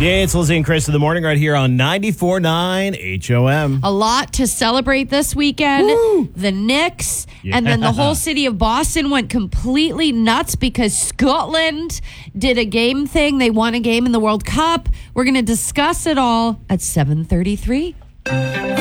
Yeah, it's Lizzie and Chris in the morning right here on 94.9 HOM. A lot to celebrate this weekend. Woo! The Knicks. Yeah. And then the whole city of Boston went completely nuts because Scotland did a game thing. They won a game in the World Cup. We're going to discuss it all at 7:33.